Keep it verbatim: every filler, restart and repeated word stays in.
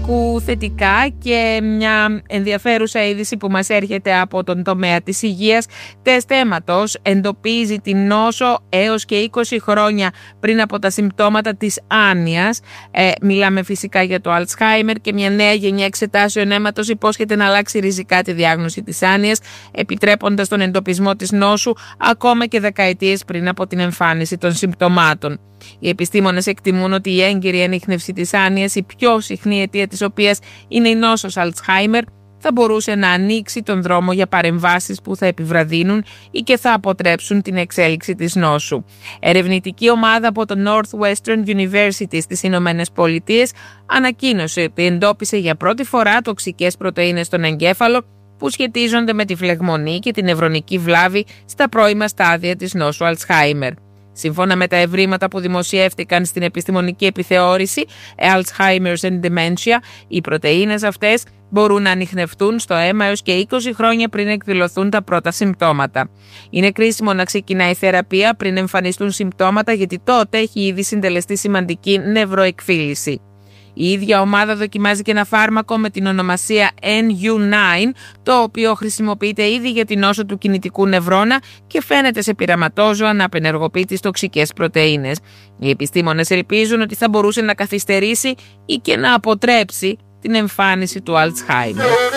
άκου θετικά και μια ενδιαφέρουσα είδηση που μας έρχεται από τον τομέα της υγείας. Τεστ αίματος εντοπίζει την νόσο έως και είκοσι χρόνια πριν από τα συμπτώματα της άνοιας. Ε, μιλάμε φυσικά για το Alzheimer, και μια νέα γενιά εξετάσεων αίματος υπόσχεται να αλλάξει ριζικά τη διάγνωση της άνοιας, επιτρέποντας τον εντοπισμό της νόσου ακόμα και δεκαετίες πριν από την εμφάνιση των συμπτωμάτων. Οι επιστήμονες εκτιμούν ότι η έγκυρη ανίχνευση της άνοιας, η πιο συχνή αιτία της οποίας είναι η νόσος Alzheimer, θα μπορούσε να ανοίξει τον δρόμο για παρεμβάσεις που θα επιβραδύνουν ή και θα αποτρέψουν την εξέλιξη της νόσου. Ερευνητική ομάδα από το Northwestern University στις Ηνωμένες Πολιτείες ανακοίνωσε ότι εντόπισε για πρώτη φορά τοξικές πρωτεΐνες στον εγκέφαλο που σχετίζονται με τη φλεγμονή και την νευρονική βλάβη στα πρώιμα στάδια της νόσου Alzheimer. Σύμφωνα με τα ευρήματα που δημοσιεύτηκαν στην επιστημονική επιθεώρηση Alzheimer's and Dementia, οι πρωτεΐνες αυτές μπορούν να ανιχνευτούν στο αίμα έως και είκοσι χρόνια πριν εκδηλωθούν τα πρώτα συμπτώματα. Είναι κρίσιμο να ξεκινάει η θεραπεία πριν εμφανιστούν συμπτώματα, γιατί τότε έχει ήδη συντελεστεί σημαντική νευροεκφύλιση. Η ίδια ομάδα δοκιμάζει και ένα φάρμακο με την ονομασία N U nine, το οποίο χρησιμοποιείται ήδη για την νόσο του κινητικού νευρώνα και φαίνεται σε πειραματόζωα να απενεργοποιεί τις τοξικές πρωτεΐνες. Οι επιστήμονες ελπίζουν ότι θα μπορούσε να καθυστερήσει ή και να αποτρέψει την εμφάνιση του Alzheimer.